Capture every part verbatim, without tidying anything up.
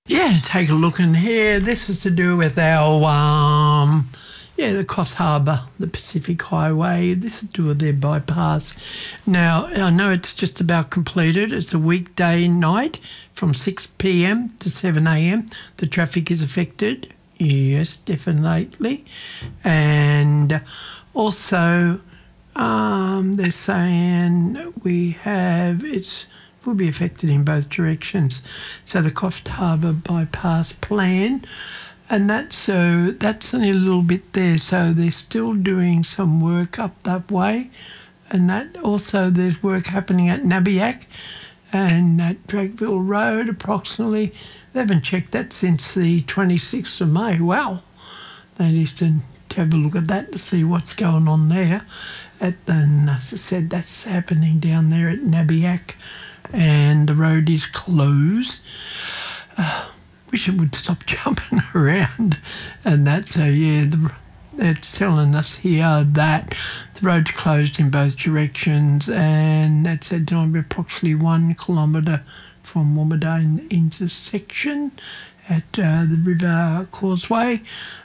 Yeah, take a look in here. This is to do with our, um, yeah, the Coffs Harbour, the Pacific Highway. This is to do with their bypass. Now, I know it's just about completed. It's a weekday night from six p.m. to seven a.m. The traffic is affected. Yes, definitely. And also, um, they're saying we have, it's will be affected in both directions. So the Coffs Harbour bypass plan, and that's so that's only a little bit there. So they're still doing some work up that way, and that also there's work happening at Nabiac and at Drakeville Road approximately. They haven't checked that since the twenty-sixth of May. Wow, they need to have a look at that to see what's going on there. At, and as I said, that's happening down there at Nabiac, and the road is closed. Uh, wish it would stop jumping around and that. So yeah, the, they're telling us here that the road's closed in both directions, and that's at approximately one kilometre from Womadane intersection at uh, the River Causeway.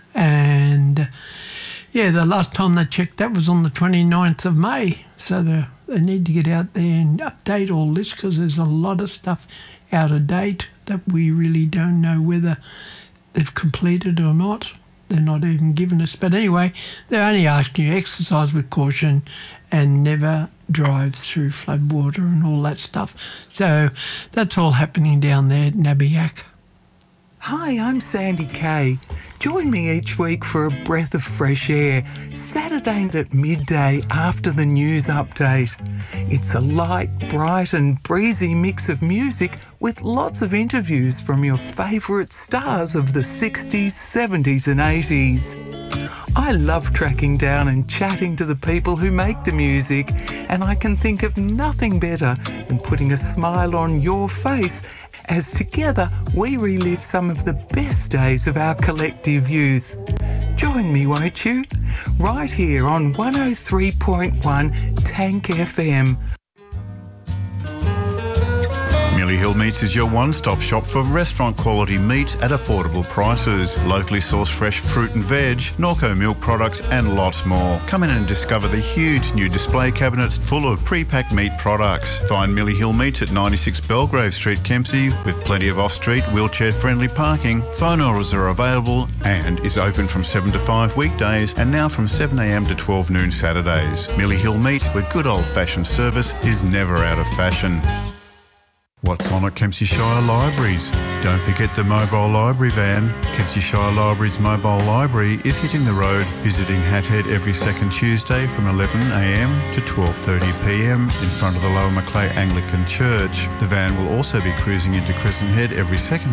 And yeah, the last time they checked that was on the twenty-ninth of May. So the, they need to get out there and update all this, because there's a lot of stuff out of date that we really don't know whether they've completed or not. They're not even giving us. But anyway, they're only asking you exercise with caution and never drive through floodwater and all that stuff. So that's all happening down there at Nabiac. Hi, I'm Sandy Kay. Join me each week for a breath of fresh air, Saturday at midday after the news update. It's a light, bright and breezy mix of music with lots of interviews from your favourite stars of the sixties, seventies and eighties. I love tracking down and chatting to the people who make the music, and I can think of nothing better than putting a smile on your face as together we relive some of the best days of our collective youth. Join me, won't you? Right here on one oh three point one Tank F M. Millie Hill Meats is your one-stop shop for restaurant quality meats at affordable prices. Locally sourced fresh fruit and veg, Norco milk products and lots more. Come in and discover the huge new display cabinets full of pre-packed meat products. Find Millie Hill Meats at ninety-six Belgrave Street, Kempsey, with plenty of off-street wheelchair-friendly parking. Phone orders are available and is open from seven to five weekdays and now from seven a.m. to twelve noon Saturdays. Millie Hill Meats, where good old-fashioned service is never out of fashion. What's on at Kempsey Shire Libraries? Don't forget the mobile library van. Kempsey Shire Libraries mobile library is hitting the road, visiting Hat Head every second Tuesday from eleven a.m. to twelve thirty p.m. in front of the Lower Macleay Anglican Church. The van will also be cruising into Crescent Head every second